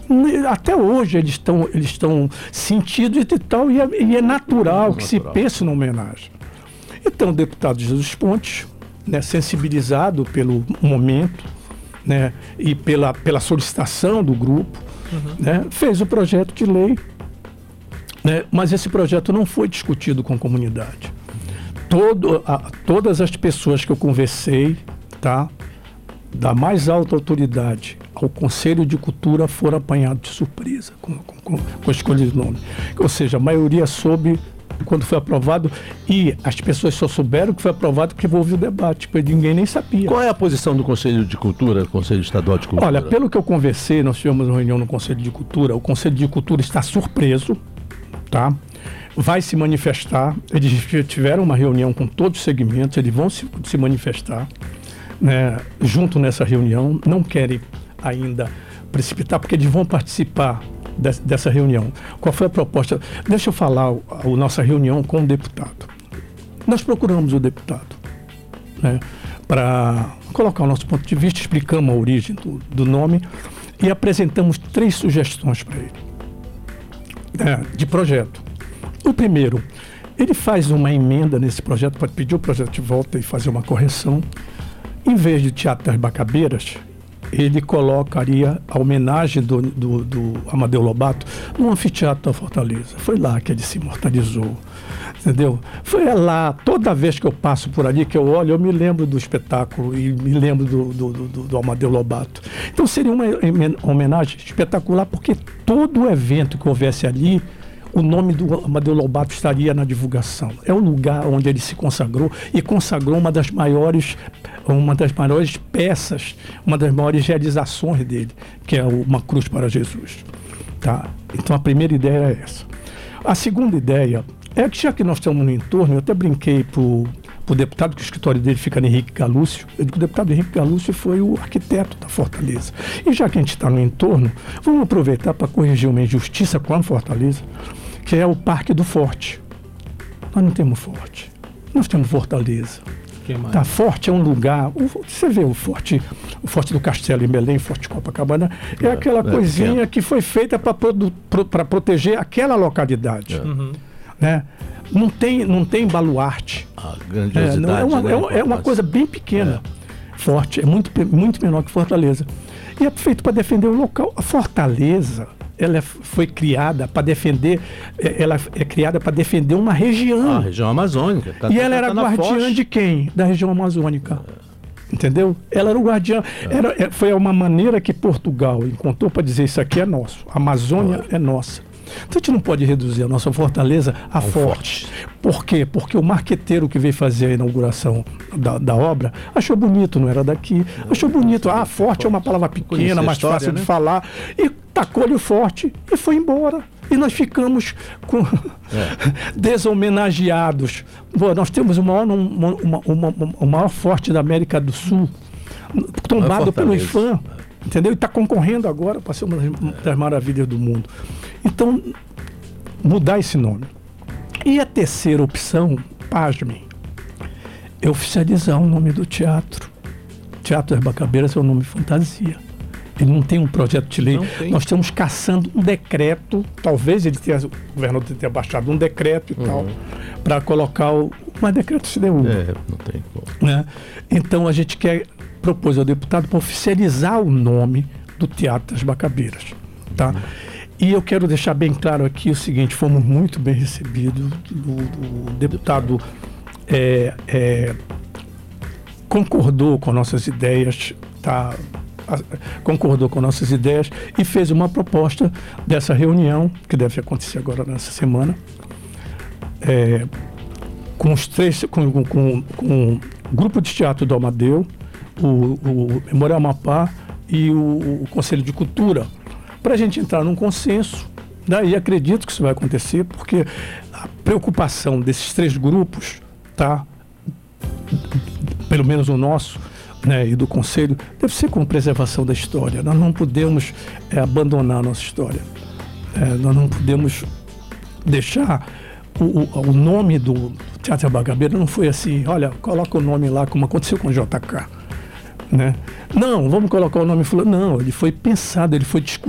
Até hoje eles estão sentidos e tal, e é natural que se pense na homenagem. Então, o deputado Jesus Pontes, né, sensibilizado pelo momento, né, e pela solicitação do grupo, né, fez o projeto de lei, né, mas esse projeto não foi discutido com a comunidade. Todas as pessoas que eu conversei, tá, da mais alta autoridade ao Conselho de Cultura, foram apanhados de surpresa com a escolha de nome. Ou seja, a maioria soube quando foi aprovado, e as pessoas só souberam que foi aprovado porque houve o debate, porque ninguém nem sabia. Qual é a posição do Conselho de Cultura, Conselho Estadual de Cultura? Olha, pelo que eu conversei, nós tivemos uma reunião no Conselho de Cultura, o Conselho de Cultura está surpreso, tá? Vai se manifestar, eles tiveram uma reunião com todos os segmentos, eles vão se manifestar, né, junto nessa reunião, não querem ainda precipitar, porque eles vão participar dessa reunião. Qual foi a proposta? Deixa eu falar a nossa reunião com o deputado. Nós procuramos o deputado, né, para colocar o nosso ponto de vista, explicamos a origem do nome e apresentamos 3 sugestões para ele, de projeto. O primeiro, ele faz uma emenda nesse projeto, pode pedir o projeto de volta e fazer uma correção. Em vez de Teatro das Bacabeiras, ele colocaria a homenagem do Amadeu Lobato no Anfiteatro da Fortaleza. Foi lá que ele se imortalizou, entendeu? Foi lá, toda vez que eu passo por ali, que eu olho, eu me lembro do espetáculo e me lembro do Amadeu Lobato. Então seria uma homenagem espetacular, porque todo evento que houvesse ali, o nome do Amadeu Lobato estaria na divulgação. É o lugar onde ele se consagrou, e consagrou uma das maiores peças, uma das maiores realizações dele, que é Uma Cruz para Jesus. Tá? Então a primeira ideia é essa. A segunda ideia é que, já que nós estamos no entorno, eu até brinquei para o deputado, que o escritório dele fica no Henrique Galúcio. O deputado Henrique Galúcio foi o arquiteto da Fortaleza. E já que a gente está no entorno, vamos aproveitar para corrigir uma injustiça com a Fortaleza, que é o Parque do Forte. Nós não temos Forte, nós temos Fortaleza. Tá, Forte é um lugar, você vê o Forte do Castelo em Belém, Forte Copacabana, é aquela coisinha que foi feita para proteger aquela localidade. Né? Não tem baluarte. A grandiosidade, é uma coisa bem pequena. Forte é muito menor que Fortaleza. E é feito para defender o local. A Fortaleza, ela foi criada para defender, uma região. A região amazônica. E ela era guardiã de quem? Da região amazônica. Entendeu? Ela era o guardião. Foi uma maneira que Portugal encontrou para dizer: isso aqui é nosso. A Amazônia é nossa. Então a gente não pode reduzir a nossa Fortaleza a Forte. Por quê? Porque o marqueteiro que veio fazer a inauguração da obra achou bonito, não era daqui. Achou bonito. Forte é uma palavra pequena, mais fácil de falar. E tacou-lhe o Forte e foi embora. E nós ficamos deshomenageados. Nós temos o maior forte da América do Sul, tombado pelo IFAM. Entendeu? E está concorrendo agora para ser uma das maravilhas do mundo. Então, mudar esse nome. E a terceira opção, pasmem, é oficializar o nome do teatro. Teatro das Bacabeiras é um nome fantasia. Ele não tem um projeto de lei. Nós estamos caçando um decreto, talvez o governador tenha baixado um decreto e tal, para colocar mas decreto se deu. Não tem como. Né? Então a gente quer propôs ao deputado para oficializar o nome do Teatro das Bacabeiras. Tá? E eu quero deixar bem claro aqui o seguinte: fomos muito bem recebidos. O deputado concordou com nossas ideias, tá? Concordou com nossas ideias e fez uma proposta dessa reunião, que deve acontecer agora nessa semana, com o grupo de teatro do Amadeu, o Memorial Amapá e o Conselho de Cultura, para a gente entrar num consenso. E acredito que isso vai acontecer, porque a preocupação desses 3 grupos, tá, pelo menos o nosso, né, e do Conselho, deve ser com a preservação da história. Nós não podemos abandonar a nossa história. Nós não podemos deixar o nome do Teatro Bagabeira. Não foi assim: olha, coloca o nome lá, como aconteceu com o JK. Né? Não, vamos colocar o nome fulano. Não, ele foi pensado, ele foi discutido.